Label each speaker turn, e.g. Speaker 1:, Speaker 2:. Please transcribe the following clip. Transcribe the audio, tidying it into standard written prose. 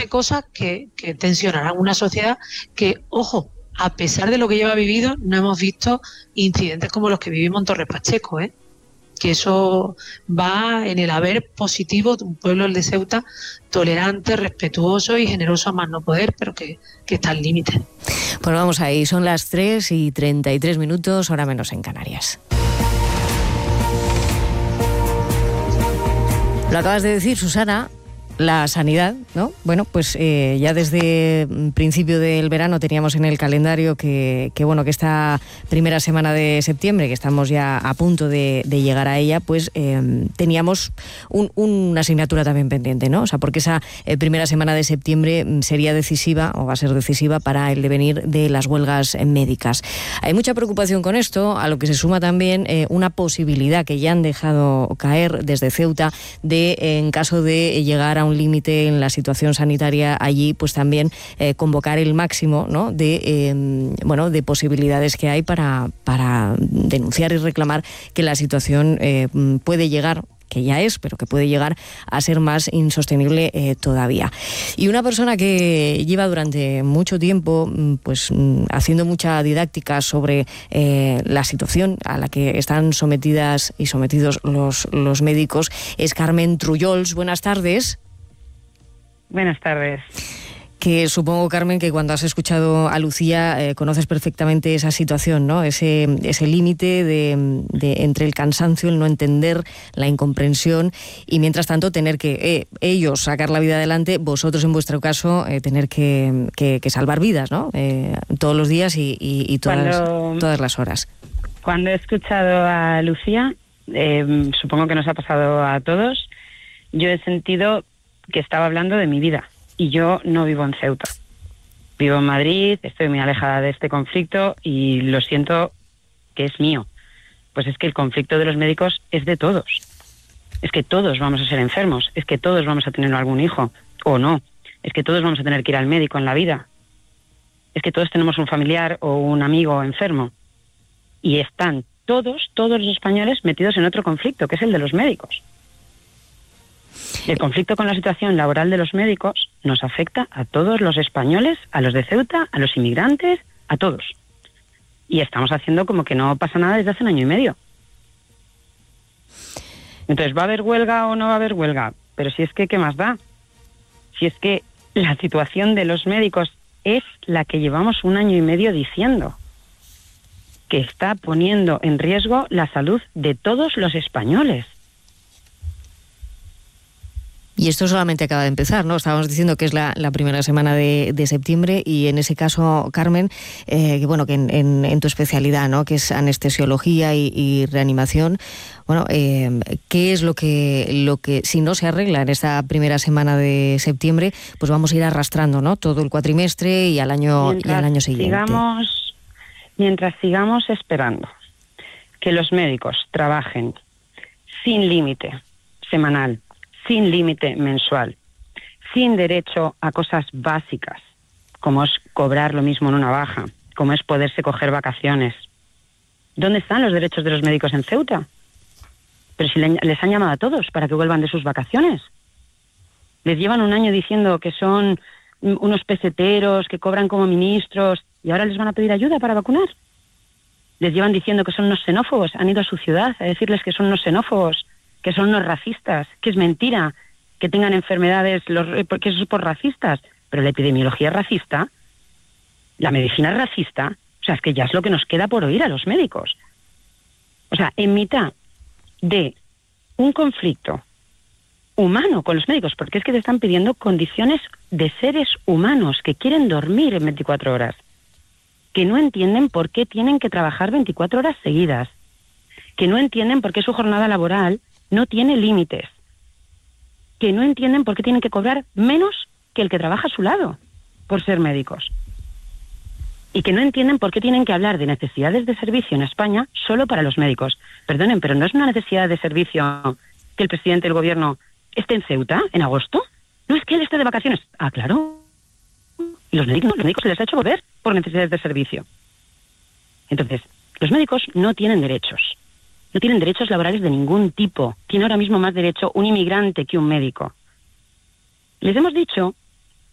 Speaker 1: hace cosas que tensionarán una sociedad que, ojo, a pesar de lo que lleva vivido, no hemos visto incidentes como los que vivimos en Torres Pacheco, que eso va en el haber positivo de un pueblo, el de Ceuta, tolerante, respetuoso y generoso a más no poder, pero que está al límite.
Speaker 2: Pues vamos ahí, son las 3:33, hora menos en Canarias. Lo acabas de decir, Susana, la sanidad, ¿no? Bueno, pues ya desde principio del verano teníamos en el calendario que esta primera semana de septiembre, que estamos ya a punto de llegar a ella, pues teníamos una asignatura también pendiente, ¿no? O sea, porque esa primera semana de septiembre sería decisiva, o va a ser decisiva, para el devenir de las huelgas médicas. Hay mucha preocupación con esto, a lo que se suma también una posibilidad que ya han dejado caer desde Ceuta de, en caso de llegar a un límite en la situación sanitaria allí, pues también convocar el máximo, ¿no?, de posibilidades que hay para denunciar y reclamar que la situación puede llegar, que ya es, pero que puede llegar a ser más insostenible todavía. Y una persona que lleva durante mucho tiempo haciendo mucha didáctica sobre la situación a la que están sometidas y sometidos los médicos es Carmen Trullols. Buenas tardes.
Speaker 3: Buenas tardes.
Speaker 2: Que supongo, Carmen, que cuando has escuchado a Lucía conoces perfectamente esa situación, ¿no? Ese límite de entre el cansancio, el no entender, la incomprensión y mientras tanto tener que ellos sacar la vida adelante, vosotros en vuestro caso tener que salvar vidas, ¿no? Todos los días y todas las horas.
Speaker 3: Cuando he escuchado a Lucía, supongo que nos ha pasado a todos, yo he sentido que estaba hablando de mi vida. Y yo no vivo en Ceuta. Vivo en Madrid, estoy muy alejada de este conflicto y lo siento que es mío. Pues es que el conflicto de los médicos es de todos. Es que todos vamos a ser enfermos, es que todos vamos a tener algún hijo, o no. Es que todos vamos a tener que ir al médico en la vida. Es que todos tenemos un familiar o un amigo enfermo. Y están todos los españoles metidos en otro conflicto, que es el de los médicos. El conflicto con la situación laboral de los médicos nos afecta a todos los españoles, a los de Ceuta, a los inmigrantes, a todos. Y estamos haciendo como que no pasa nada desde hace 1 año y medio. Entonces, ¿va a haber huelga o no va a haber huelga? Pero si es que, ¿qué más da? Si es que la situación de los médicos es la que llevamos 1 año y medio diciendo, que está poniendo en riesgo la salud de todos los españoles.
Speaker 2: Y esto solamente acaba de empezar, ¿no? Estábamos diciendo que es la primera semana de septiembre y en ese caso, Carmen, que en tu especialidad, ¿no?, que es anestesiología y reanimación, ¿qué es lo que si no se arregla en esta primera semana de septiembre, pues vamos a ir arrastrando, ¿no?, todo el cuatrimestre y al año siguiente?
Speaker 3: Mientras sigamos esperando que los médicos trabajen sin límite semanal, sin límite mensual, sin derecho a cosas básicas, como es cobrar lo mismo en una baja, como es poderse coger vacaciones. ¿Dónde están los derechos de los médicos en Ceuta? Pero si les han llamado a todos para que vuelvan de sus vacaciones. Les llevan 1 año diciendo que son unos peseteros, que cobran como ministros, y ahora les van a pedir ayuda para vacunar. Les llevan diciendo que son unos xenófobos, han ido a su ciudad a decirles que son unos xenófobos, que son unos racistas, que es mentira que tengan enfermedades, que eso es por racistas, pero la epidemiología es racista, la medicina es racista, o sea, es que ya es lo que nos queda por oír a los médicos. O sea, en mitad de un conflicto humano con los médicos, porque es que te están pidiendo condiciones de seres humanos que quieren dormir en 24 horas, que no entienden por qué tienen que trabajar 24 horas seguidas, que no entienden por qué su jornada laboral no tiene límites, que no entienden por qué tienen que cobrar menos que el que trabaja a su lado por ser médicos, y que no entienden por qué tienen que hablar de necesidades de servicio en España solo para los médicos. Perdonen, pero ¿no es una necesidad de servicio que el presidente del gobierno esté en Ceuta en agosto? No es que él esté de vacaciones. Ah, claro. Y los médicos se les ha hecho volver por necesidades de servicio. Entonces, los médicos no tienen derechos. No tienen derechos laborales de ningún tipo. Tiene ahora mismo más derecho un inmigrante que un médico. Les hemos dicho